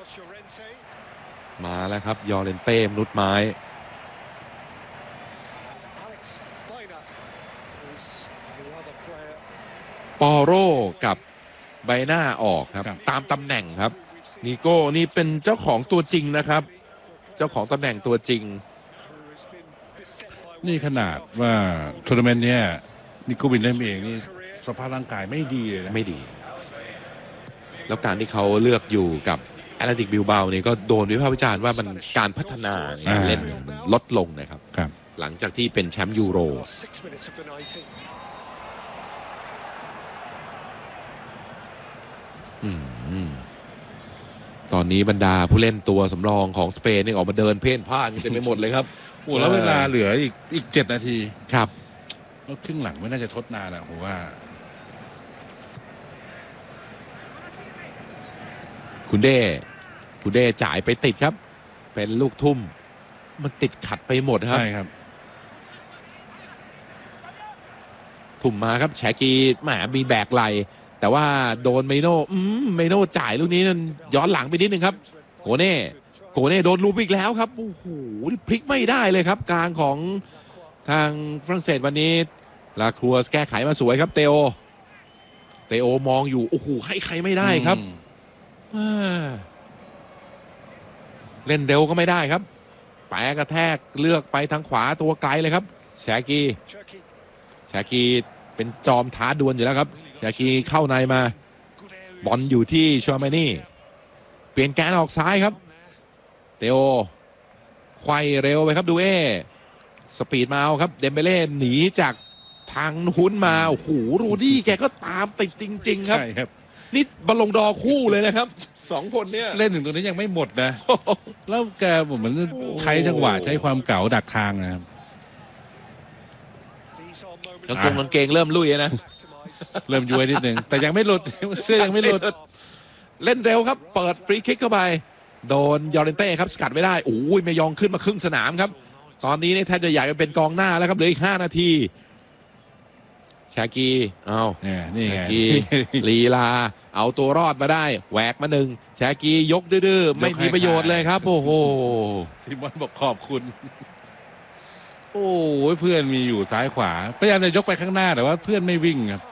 มาแล้วครับยอเรนเต้มนุษย์ไม้ปอโร่กับใบหน้าออกครับตามตำแหน่งครับนิโก้นี่เป็นเจ้าของตัวจริงนะครับเจ้าของตำแหน่งตัวจริงนี่ขนาดว่าทัวร์นาเมนต์เนี้ยนิโก้วินเลมเองนี่สภาพร่างกายไม่ดีเลยนะไม่ดีแล้วการที่เขาเลือกอยู่กับแอตเลติกบิลเบานี่ก็โดนวิพากษ์วิจารณ์ว่ามันการพัฒนาเล่นลดลงนะครับหลังจากที่เป็นแชมป์ยูโรตอนนี้บรรดาผู้เล่นตัวสำรองของสเปนนี่ออกมาเดินเพ่นพ่านเต็มไปหมดเลยครับโอ้แล้วเวลาเหลืออีก7 นาทีครับแล้วครึ่งหลังไม่น่าจะทดนานอะผมว่าคุณเด้จ่ายไปติดครับเป็นลูกทุ่มมันติดขัดไปหมดครับใช่ครับทุ่มมาครับแชกีแหมมีแบกไหลแต่ว่าโดนเมโน่จ่ายลูกนี้นั้นย้อนหลังไปนิดนึงครับโกเน่โดนลูบอีกแล้วครับโอ้โหพลิกไม่ได้เลยครับกลางของทางฝรั่งเศสวันนี้ลาครัวแก้ไขมาสวยครับเตโอมองอยู่โอ้โหให้ใครไม่ได้ครับเล่นเร็วก็ไม่ได้ครับแปะกระแทกเลือกไปทางขวาตัวไกลเลยครับแชกีเป็นจอมท้าดวลอยู่แล้วครับแชกีเข้าในมาบอลอยู่ที่ชวามานี่เปลี่ยนแกนออกซ้ายครับเตโอไขว้เร็วไปครับดูสปีดมาเอาครับเดมเบเล่หนีจากทางหุ้นมาโอ้โหรูดี้แกก็ตามติดจริงๆครับนี่บอลลงดอคู่เลยนะครับ2 คนเนี่ยเล่นถึงตัวนี้ยังไม่หมดนะแล้วแกเหมือนใช้จังหวะใช้ความเก๋าดักทางนะครับกางเกงเริ่มลุยนะเริ่มย้วยนิดนึงแต่ยังไม่หลุดเสื้อยังไม่หลุดเล่นเร็วครับเปิดฟรีคิกเข้าไปโดนยอเรนเต้ครับสกัดไม่ได้โอ้ยเมยองขึ้นมาครึ่งสนามครับตอนนี้เนี่ยแทบจะใหญ่เป็นกองหน้าแล้วครับเหลืออีก5 นาทีชากีนี่ไงลีลาเอาตัวรอดมาได้แหวกมา1ชากียกดื้อไม่มีประโยชน์เลยครับโอ้โหซิมอนบอกขอบคุณโอ้ยเพื่อนมีอยู่ซ้ายขวาพยายามจะยกไปข้างหน้าแต่ว่าเพื่อนไม่วิ่งครับ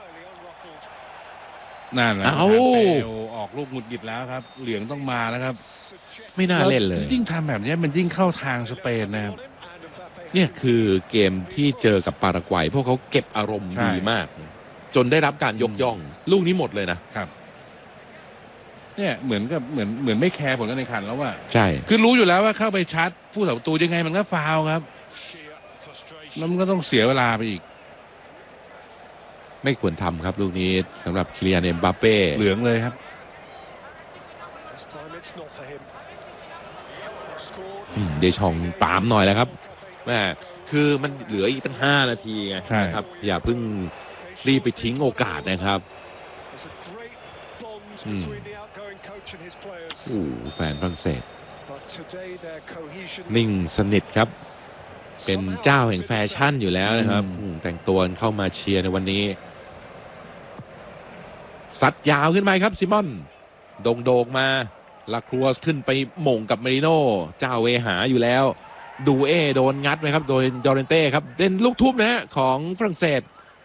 นั่นแหละออกลูกหงุดหงิดแล้วครับเหลืองต้องมาแล้วครับไม่น่าเล่นเลยยิ่งทำแบบนี้มันยิ่งเข้าทางสเปนนะครับเนี่ยคือเกมที่เจอกับปารากวัยพวกเขาเก็บอารมณ์ดีมากจนได้รับการยกย่องลูกนี้หมดเลยนะครับเนี่ยเหมือนไม่แคร์ผลการแข่งขันแล้วว่าใช่คือรู้อยู่แล้วว่าเข้าไปชาร์จผู้ต่อประตูยังไงมันก็ฟาวล์ครับแล้วมันก็ต้องเสียเวลาไปอีกไม่ควรทำครับลูกนี้สำหรับคิลิอัน เอ็มบัปเป้เหลืองเลยครับเดชองตามหน่อยแล้วครับแม่คือมันเหลืออีกตั้ง5 นาทีไงครับอย่าเพิ่งรีบไปทิ้งโอกาสนะครับโอ้แฟนฝรั่งเศสนิ่งสนิทครับเป็นเจ้าแห่งแฟชั่นอยู่แล้วนะครับแต่งตัวเข้ามาเชียร์ในวันนี้ซัดยาวขึ้นไปครับซิมอนโด่งมาลาครัวขึ้นไปหม่งกับเมริโน่เจ้าเวหาอยู่แล้วดูโดนงัดไหมครับโดยยอเรนเต้ครับเล่นลูกทุ่มนะฮะของฝรั่งเศส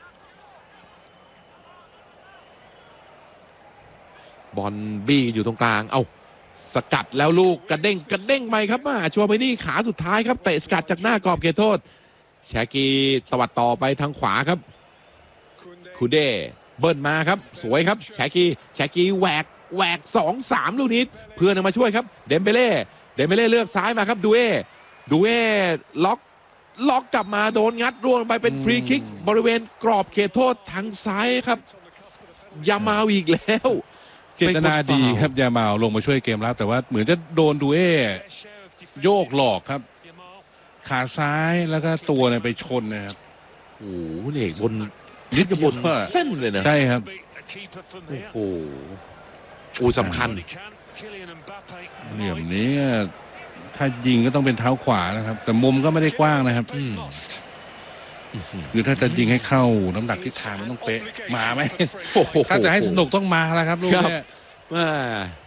บอลบี้อยู่ตรงกลางสกัดแล้วลูกกระเด้งไปครับชัวร์ไปนี่ขาสุดท้ายครับเตะสกัดจากหน้ากรอบเขตโทษแชกีตวัดต่อไปทางขวาครับคูเดเบิ้ลมาครับสวยครับแชกีแหวก2-3ลูกนี้เพื่อนมาช่วยครับเดมเบเล่เลือกซ้ายมาครับดูเอล็อกกลับมาโดนงัดร่วงไปเป็นฟรีคิกบริเวณกรอบเขตโทษทางซ้ายครับยามาอีกแล้วเจตนาดีครับยามาลงมาช่วยเกมรับแต่ว่าเหมือนจะโดนดูโยกหลอกครับขาซ้ายแล้วก็ตัวไปชนนะครับโอ้โหเนี่ยบนนิดบนเส้นเลยนะใช่ครับโอ้โหสำคัญเหลี่ยมนี้ถ้ายิงก็ต้องเป็นเท้าขวานะครับแต่มุมก็ไม่ได้กว้างนะครับคือถ้าจะยิงให้เข้าน้ำหนักทิศทางมันต้องเป๊ะมาไหมถ้าจะให้สนุกต้องมาแล้วครับลูกนี้